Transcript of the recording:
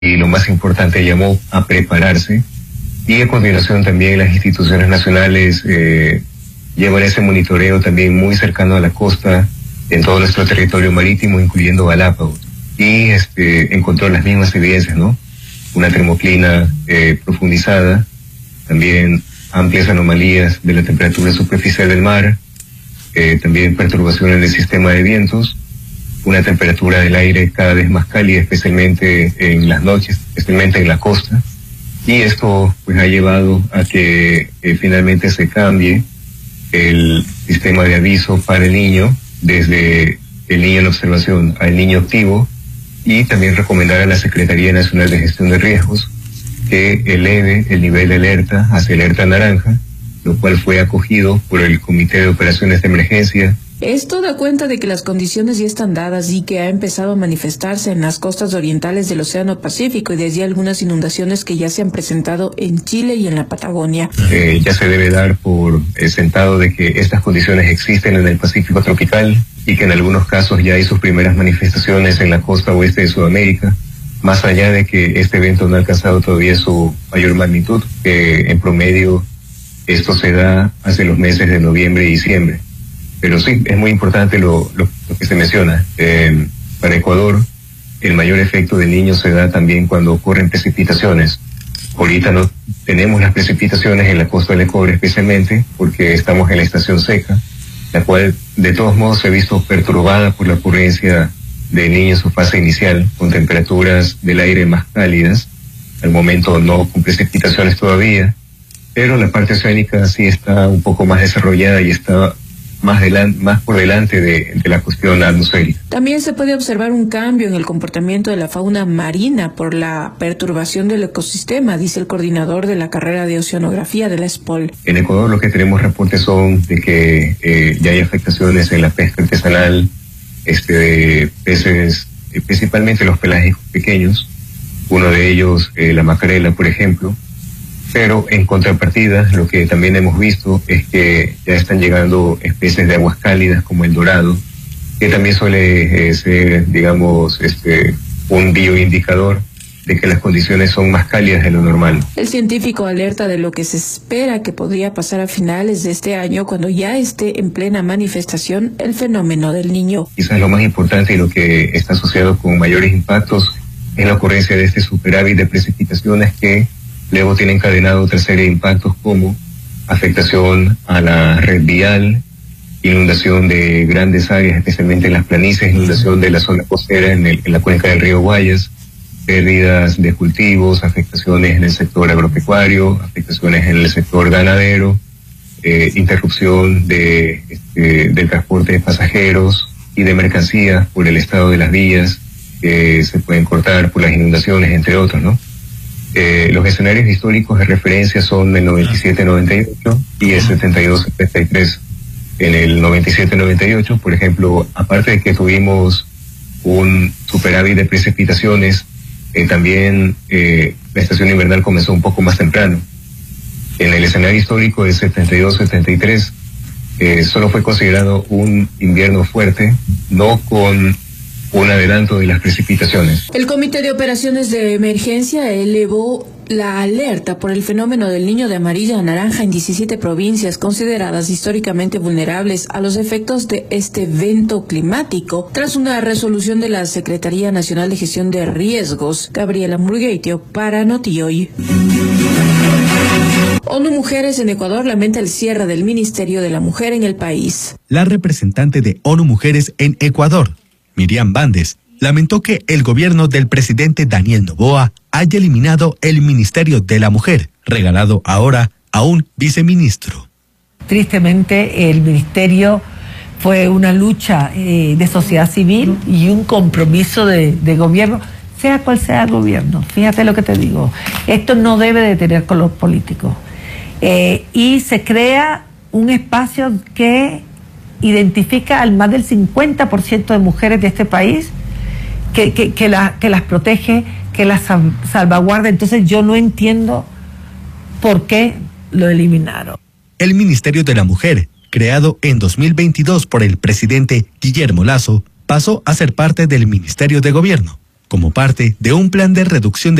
y lo más importante, llamó a prepararse, y a continuación también las instituciones nacionales llevan ese monitoreo también muy cercano a la costa en todo nuestro territorio marítimo, incluyendo Galápagos, y encontró las mismas evidencias, ¿no? Una termoclina profundizada, también amplias anomalías de la temperatura superficial del mar, también perturbaciones en el sistema de vientos, una temperatura del aire cada vez más cálida, especialmente en las noches, especialmente en la costa, y esto pues ha llevado a que finalmente se cambie el sistema de aviso para el niño, desde el niño en observación al niño activo, y también recomendar a la Secretaría Nacional de Gestión de Riesgos que eleve el nivel de alerta hacia alerta naranja, lo cual fue acogido por el Comité de Operaciones de Emergencia. Esto da cuenta de que las condiciones ya están dadas y que ha empezado a manifestarse en las costas orientales del Océano Pacífico y desde algunas inundaciones que ya se han presentado en Chile y en la Patagonia. Ya se debe dar por sentado de que estas condiciones existen en el Pacífico tropical y que en algunos casos ya hay sus primeras manifestaciones en la costa oeste de Sudamérica, más allá de que este evento no ha alcanzado todavía su mayor magnitud, que en promedio esto se da hacia los meses de noviembre y diciembre. Pero sí, es muy importante lo que se menciona. Para Ecuador, el mayor efecto del Niño se da también cuando ocurren precipitaciones. Ahorita no tenemos las precipitaciones en la costa del Ecuador especialmente porque estamos en la estación seca, la cual de todos modos se ha visto perturbada por la ocurrencia de Niño en su fase inicial, con temperaturas del aire más cálidas. Al momento no con precipitaciones todavía, pero la parte oceánica sí está un poco más desarrollada y está más por delante de la cuestión atmosférica. También se puede observar un cambio en el comportamiento de la fauna marina por la perturbación del ecosistema, dice el coordinador de la carrera de Oceanografía de la ESPOL. En Ecuador lo que tenemos reportes son de que ya hay afectaciones en la pesca artesanal, de peces, principalmente los pelágicos pequeños, uno de ellos la macarela, por ejemplo. Pero en contrapartida, lo que también hemos visto es que ya están llegando especies de aguas cálidas como el dorado, que también suele ser, digamos, un bioindicador de que las condiciones son más cálidas de lo normal. El científico alerta de lo que se espera que podría pasar a finales de este año cuando ya esté en plena manifestación el fenómeno del Niño. Quizás lo más importante y lo que está asociado con mayores impactos es la ocurrencia de este superávit de precipitaciones que luego tiene encadenado otra serie de impactos como afectación a la red vial, inundación de grandes áreas, especialmente en las planicies, inundación de la zona costera en la cuenca del río Guayas, pérdidas de cultivos, afectaciones en el sector agropecuario, afectaciones en el sector ganadero, interrupción del transporte de pasajeros y de mercancías por el estado de las vías, que se pueden cortar por las inundaciones, entre otros, ¿no? Los escenarios históricos de referencia son el 97-98 y el 72-73. En el 97-98, por ejemplo, aparte de que tuvimos un superávit de precipitaciones, también la estación invernal comenzó un poco más temprano. En el escenario histórico del 72-73 solo fue considerado un invierno fuerte, no con un adelanto de las precipitaciones. El Comité de Operaciones de Emergencia elevó la alerta por el fenómeno del Niño de amarilla a naranja en 17 provincias consideradas históricamente vulnerables a los efectos de este evento climático, tras una resolución de la Secretaría Nacional de Gestión de Riesgos. Gabriela Murgueitio para Notihoy. ONU Mujeres en Ecuador lamenta el cierre del Ministerio de la Mujer en el país. La representante de ONU Mujeres en Ecuador, Miriam Bandes, lamentó que el gobierno del presidente Daniel Noboa haya eliminado el Ministerio de la Mujer, regalado ahora a un viceministro. Tristemente, el ministerio fue una lucha de sociedad civil y un compromiso de gobierno, sea cual sea el gobierno. Fíjate lo que te digo, esto no debe de tener color político. Y se crea un espacio que identifica al más del 50% de mujeres de este país, que las protege, que las salvaguarda. Entonces yo no entiendo por qué lo eliminaron. El Ministerio de la Mujer, creado en 2022 por el presidente Guillermo Lasso, pasó a ser parte del Ministerio de Gobierno. como parte de un plan de reducción de